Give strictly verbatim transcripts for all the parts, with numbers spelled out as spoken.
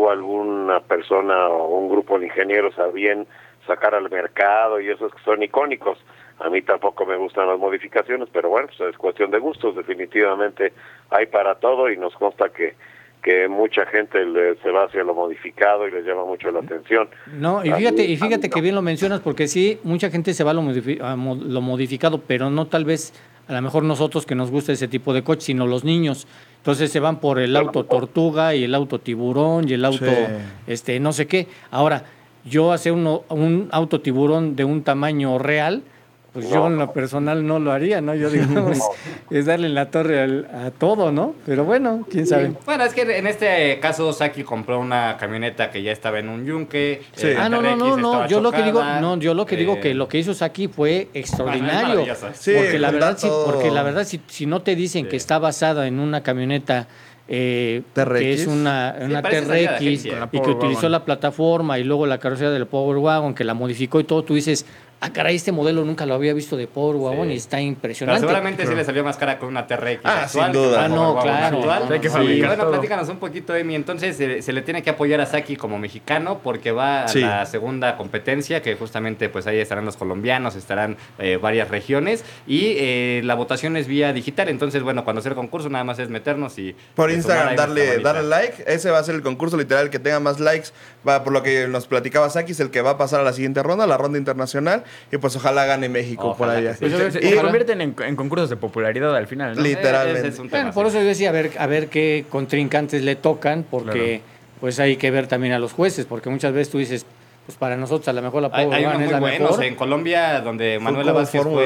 tuvo alguna persona o un grupo de ingenieros a bien sacar al mercado y esos que son icónicos. A mí tampoco me gustan las modificaciones, pero bueno, pues es cuestión de gustos, definitivamente hay para todo y nos consta que que mucha gente le, se va hacia lo modificado y les llama mucho la atención. No, y fíjate, y fíjate que bien lo mencionas, porque sí, mucha gente se va a lo, modifi a mo lo modificado, pero no tal vez, a lo mejor nosotros que nos gusta ese tipo de coches, sino los niños. Entonces se van por el auto tortuga y el auto tiburón y el auto, sí. este, no sé qué. Ahora, yo hacer uno, un auto tiburón de un tamaño real, pues no, yo en lo personal no lo haría, ¿no? Yo digo, es, es darle la torre al, a todo, ¿no? Pero bueno, quién sabe. Sí. Bueno, es que en este caso Saki compró una camioneta que ya estaba en un yunque. Sí. Eh, ah, no, no, no, no. Yo chocada, lo que digo, no, yo lo que eh, digo que lo que hizo Saki fue extraordinario. Sí, porque la verdad, sí, porque la verdad, si, si no te dicen sí. que está basada en una camioneta eh, que es una, una sí, T R X y que utilizó la plataforma y luego la carrocería del Power Wagon, que la modificó y todo, tú dices, ah, caray, este modelo nunca lo había visto de Power Wagon sí. y está impresionante. Pero seguramente pero... sí le salió más cara con una T R X ah, actual. Sin duda. Ah, no, claro. Actual. Hay que fabricar sí. Bueno, platícanos un poquito, Emi. Entonces, se, se le tiene que apoyar a Saki como mexicano porque va a sí. la segunda competencia, que justamente pues ahí estarán los colombianos, estarán eh, varias regiones y eh, la votación es vía digital. Entonces, bueno, cuando sea el concurso nada más es meternos y... Por Instagram, darle, darle like. Ese va a ser el concurso literal. El que tenga más likes, va por lo que nos platicaba Saki, es el que va a pasar a la siguiente ronda, la ronda internacional. Y pues ojalá gane México ojalá por allá. Sí. Pues, se, y se convierten en, en concursos de popularidad al final, ¿no? Literalmente. Es bueno, por eso yo decía, a ver, a ver qué contrincantes le tocan, porque claro. pues hay que ver también a los jueces, porque muchas veces tú dices, pues para nosotros a lo mejor la Power Wagon es la buenos. mejor. En Colombia, donde Manuela Vázquez fue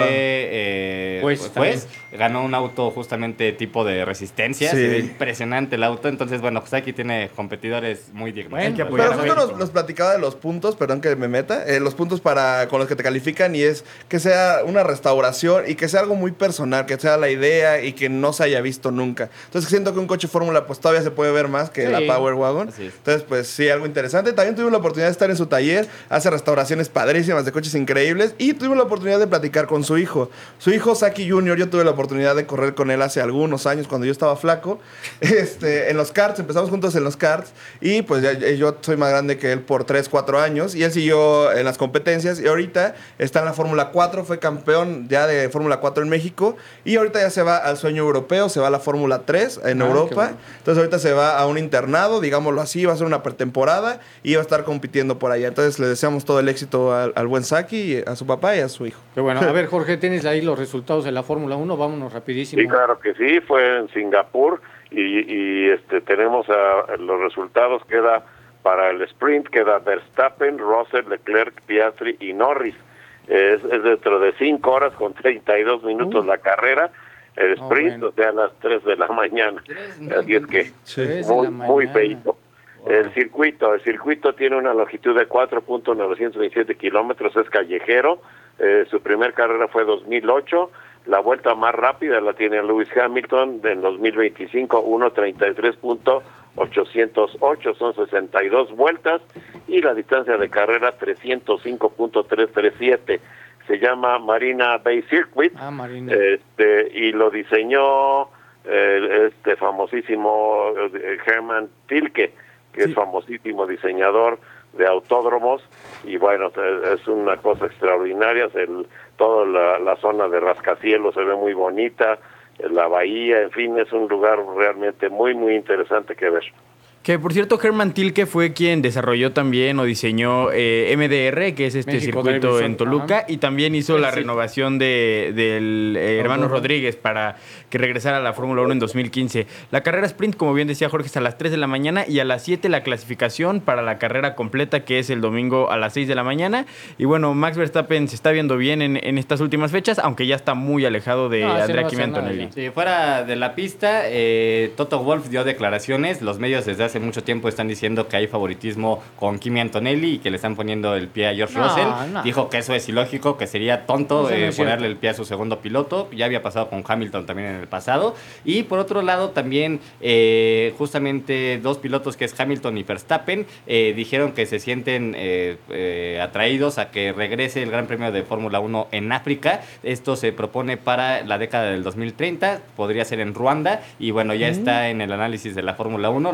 eh, pues, juez, ganó un auto justamente tipo de resistencia. Sí. Se ve impresionante el auto. Entonces, bueno, pues aquí tiene competidores muy dignos. Bueno, que pero justo nos, nos platicaba de los puntos, perdón que me meta, eh, los puntos para con los que te califican y es que sea una restauración y que sea algo muy personal, que sea la idea y que no se haya visto nunca. Entonces siento que un coche Fórmula pues todavía se puede ver más que sí. la Power Wagon. Entonces, pues sí, algo interesante. También tuvimos la oportunidad de estar en su taller. Hace restauraciones padrísimas de coches increíbles y tuvimos la oportunidad de platicar con su hijo. Su hijo, Saki junior, yo tuve la oportunidad de correr con él hace algunos años cuando yo estaba flaco. Este, en los karts, empezamos juntos en los karts y pues ya, yo soy más grande que él por tres, cuatro años y él siguió en las competencias y ahorita está en la Fórmula cuatro, fue campeón ya de Fórmula cuatro en México y ahorita ya se va al sueño europeo, se va a la Fórmula tres en ah, Europa. Bueno. Entonces ahorita se va a un internado, digámoslo así, va a ser una pretemporada y va a estar compitiendo por allá. Entonces le deseamos todo el éxito al, al buen Saki, a su papá y a su hijo. Qué bueno. A ver, Jorge, ¿tienes ahí los resultados de la Fórmula uno? Vámonos rapidísimo. Sí, claro que sí, fue en Singapur y, y este tenemos a, los resultados. Queda para el sprint, queda Verstappen, Russell, Leclerc, Piastri y Norris. Es, es dentro de cinco horas con treinta y dos minutos uh. la carrera. El sprint, oh, bueno. o sea, a las tres de la mañana. Así es que muy, muy feito. Wow. El circuito, el circuito tiene una longitud de cuatro punto novecientos veintisiete kilómetros, es callejero. Eh, su primer carrera fue dos mil ocho. La vuelta más rápida la tiene Lewis Hamilton en dos mil veinticinco, uno treinta y tres punto ochocientos ocho, son sesenta y dos vueltas y la distancia de carrera trescientos cinco punto trescientos treinta y siete. Se llama Marina Bay Circuit. Ah, Marina. Este, y lo diseñó eh, este famosísimo eh, Hermann Tilke, que sí. es famosísimo diseñador de autódromos, y bueno, es una cosa extraordinaria. El, toda la, la zona de rascacielos se ve muy bonita, la bahía, en fin, es un lugar realmente muy, muy interesante que ver. Que por cierto, Hermann Tilke fue quien desarrolló también o diseñó eh, M D R, que es este México circuito Davidson, en Toluca, ajá. y también hizo sí, la sí. renovación de, del eh, hermano uh-huh. Rodríguez para que regresara a la Fórmula uno en dos mil quince. La carrera sprint, como bien decía Jorge, es a las tres de la mañana y a las siete la clasificación para la carrera completa, que es el domingo a las seis de la mañana. Y bueno, Max Verstappen se está viendo bien en, en estas últimas fechas, aunque ya está muy alejado de no, Andrea Kimi Antonelli. Si fuera de la pista, eh, Toto Wolff dio declaraciones, los medios desde hace mucho tiempo están diciendo que hay favoritismo con Kimi Antonelli y que le están poniendo el pie a George no, Russell. No. Dijo que eso es ilógico, que sería tonto no eh, ponerle el pie a su segundo piloto. Ya había pasado con Hamilton también en el pasado. Y por otro lado también eh, justamente dos pilotos, que es Hamilton y Verstappen, eh, dijeron que se sienten eh, eh, atraídos a que regrese el Gran Premio de Fórmula uno en África. Esto se propone para la década del dos mil treinta, podría ser en Ruanda, y bueno, ya mm. está en el análisis de la Fórmula uno. La verdad es que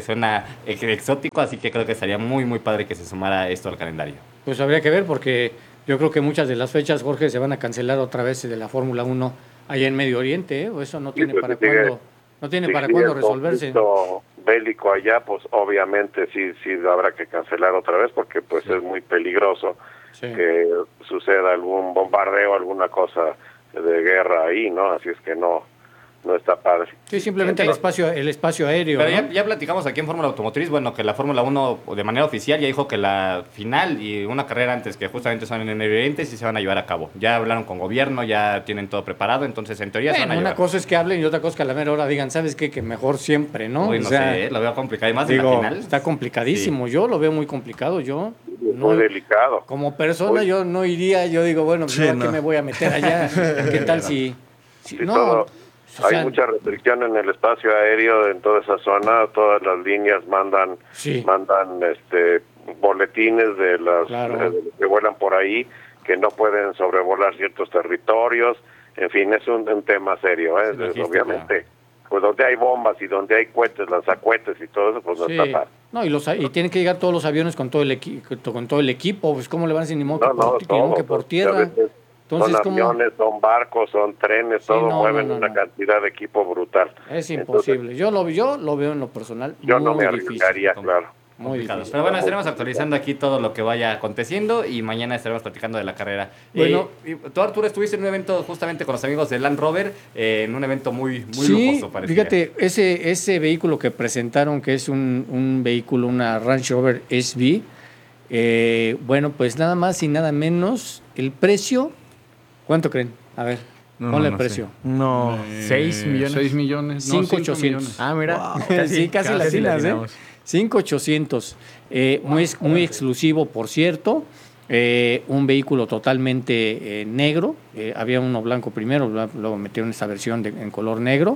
suena exótico, así que creo que estaría muy, muy padre que se sumara esto al calendario. Pues habría que ver porque yo creo que muchas de las fechas, Jorge, se van a cancelar otra vez de la Fórmula uno allá en Medio Oriente, ¿eh? O eso no tiene Sí, pues, para sigue, cuándo, no tiene sí, para sí, cuándo el resolverse. conflicto bélico allá, pues obviamente sí, sí habrá que cancelar otra vez porque pues sí. es muy peligroso sí. que suceda algún bombardeo, alguna cosa de guerra ahí, ¿no? Así es que no, no está padre. Sí, simplemente el espacio, el espacio aéreo. Pero ¿no? ya, ya platicamos aquí en Fórmula Automotriz, bueno, que la Fórmula uno de manera oficial ya dijo que la final y una carrera antes, que justamente son en el Medio Oriente, sí se van a llevar a cabo. Ya hablaron con gobierno, ya tienen todo preparado, entonces en teoría bueno, se van a llevar. Una cosa es que hablen y otra cosa es que a la mera hora digan, ¿sabes qué? Que mejor siempre, ¿no? Uy, no o sea, sé, lo veo complicado. Y más digo, en la final. Está complicadísimo, sí. Yo lo veo muy complicado, yo... Muy no, delicado. Como persona muy... yo no iría, yo digo, bueno, sí, ¿yo a no. qué me voy a meter allá? ¿Qué tal si...? si sí, no, todo. O sea, hay mucha restricción en el espacio aéreo en toda esa zona, todas las líneas mandan sí. mandan este boletines de las claro. de los que vuelan por ahí que no pueden sobrevolar ciertos territorios, en fin, es un, un tema serio, ¿eh? Sí, obviamente. Pues donde hay bombas y donde hay cohetes, lanzacohetes y todo eso, pues no sí. está fácil. No, y los y tienen que llegar todos los aviones con todo el equi con todo el equipo, pues cómo le van a decir ni modo no, que, no, por, todo, que por tierra. Entonces, son aviones, ¿cómo? son barcos, son trenes, sí, todo no, mueven no, no, una no. cantidad de equipo brutal. Es imposible. Entonces, yo lo yo lo veo en lo personal. Yo muy no me difícil, arriesgaría, claro. Muy difícil. Pero bueno, estaremos actualizando aquí todo lo que vaya aconteciendo y mañana estaremos platicando de la carrera. Bueno, eh, tú, Arturo, estuviste en un evento justamente con los amigos de Land Rover, eh, en un evento muy, muy sí, lujoso, parecía. Fíjate, ese, ese vehículo que presentaron, que es un, un vehículo, una Range Rover S V, eh, bueno, pues nada más y nada menos, el precio, ¿cuánto creen? A ver. No, Ponle no, el precio. No, no eh, ¿seis millones? seis millones. cinco mil ochocientos. Ah, mira. Wow. Casi, sí, casi, casi las ¿eh? cinco mil ochocientos. Eh, wow, muy, muy exclusivo, por cierto. Eh, un vehículo totalmente eh, negro. Eh, había uno blanco primero, luego metieron esta versión de, en color negro.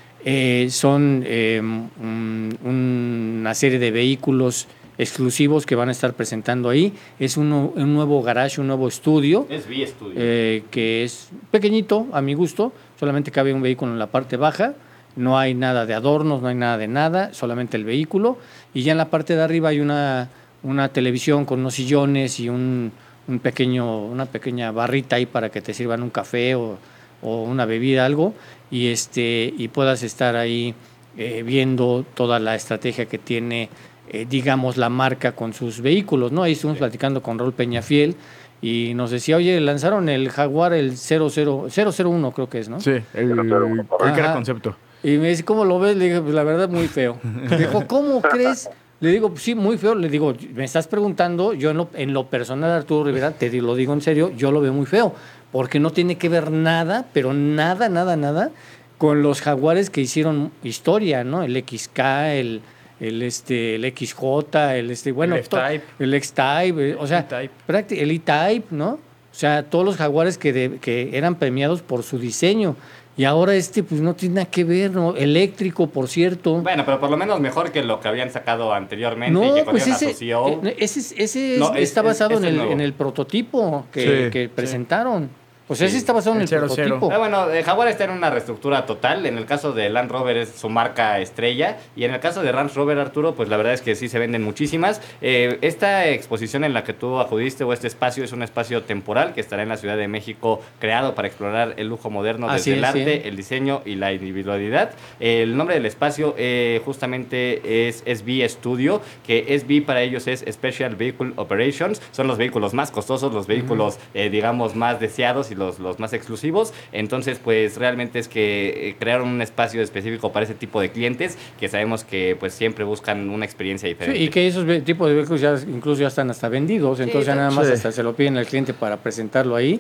Eh, son eh, un, una serie de vehículos exclusivos que van a estar presentando ahí. Es un, un nuevo garage, un nuevo estudio. Es V Studio. Eh, que es pequeñito, a mi gusto. Solamente cabe un vehículo en la parte baja. No hay nada de adornos, no hay nada de nada, solamente el vehículo. Y ya en la parte de arriba hay una, una televisión con unos sillones y un, un pequeño, una pequeña barrita ahí para que te sirvan un café o, o una bebida, algo. Y, este, y puedas estar ahí eh, viendo toda la estrategia que tiene, Eh, digamos, la marca con sus vehículos, ¿no? Ahí estuvimos sí. platicando con Raúl Peñafiel y nos decía, oye, lanzaron el Jaguar, el cero cero uno, creo que es, ¿no? Sí, el, el que era concepto. Y me dice, ¿cómo lo ves? Le dije, pues la verdad, muy feo. Me dijo, ¿cómo crees? Le digo, pues, sí, muy feo. Le digo, me estás preguntando, yo en lo, en lo personal, Arturo Rivera, te lo digo en serio, yo lo veo muy feo, porque no tiene que ver nada, pero nada, nada, nada, con los Jaguares que hicieron historia, ¿no? El X K, el... el este el X J, el este bueno, el X-Type, el X-Type, o sea, el E-Type, ¿no? O sea, todos los Jaguares que de, que eran premiados por su diseño. Y ahora este pues no tiene nada que ver, ¿no? Eléctrico, por cierto. Bueno, pero por lo menos mejor que lo que habían sacado anteriormente no, y que pues ese, a su C E O. Ese, ese no, es, está basado es, es en, el, en el prototipo que, sí, que presentaron. Sí. Pues ese sí. está basado en el, el cero, prototipo. Ah, bueno, eh, Jaguar está en una reestructura total. En el caso de Land Rover es su marca estrella. Y en el caso de Range Rover, Arturo, pues la verdad es que sí se venden muchísimas. Eh, esta exposición en la que tú acudiste o este espacio es un espacio temporal que estará en la Ciudad de México, creado para explorar el lujo moderno desde Así el es, arte, sí. el diseño y la individualidad. El nombre del espacio eh, justamente es S V Studio, que S V para ellos es Special Vehicle Operations. Son los vehículos más costosos, los vehículos, uh-huh. eh, digamos, más deseados y los, los más exclusivos. Entonces, pues realmente es que eh, crearon un espacio específico para ese tipo de clientes que sabemos que pues siempre buscan una experiencia diferente. Sí, y que esos tipos de vehículos ya incluso ya están hasta vendidos, sí, entonces ya nada más sí. hasta se lo piden al cliente para presentarlo ahí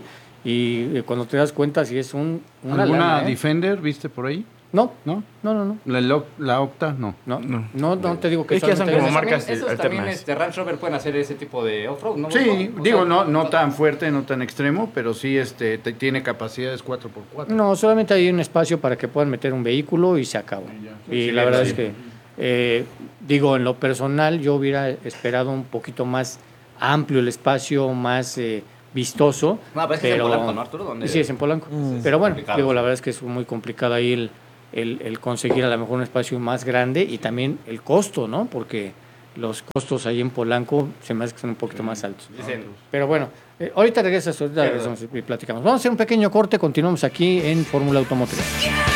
y eh, cuando te das cuenta si es un una ¿Alguna lana, ¿eh? Defender viste por ahí? No, no, no, no, no. La, la Octa, no. No, no, no, no te digo que es que son como marcas también, esos también este, Range Rover pueden hacer ese tipo de off-road, ¿no? Sí, ¿no? digo, no, no tan fuerte, no tan extremo, pero sí este, te, tiene capacidades cuatro por cuatro. No, solamente hay un espacio para que puedan meter un vehículo y se acabó. Y, y sí, la verdad sí. es que, eh, digo, en lo personal, yo hubiera esperado un poquito más amplio el espacio, más eh, vistoso. No, pero es que pero, es en Polanco, ¿no, Arturo? ¿Dónde? Sí, es en Polanco. Mm. Pero bueno, digo, la verdad es que es muy complicado ahí el el, el conseguir a lo mejor un espacio más grande y también el costo, ¿no? Porque los costos ahí en Polanco se me hace que son un poquito más altos. Dicen, Pero bueno, eh, ahorita regresas, ahorita regresamos y platicamos. Vamos a hacer un pequeño corte, continuamos aquí en Fórmula Automotriz.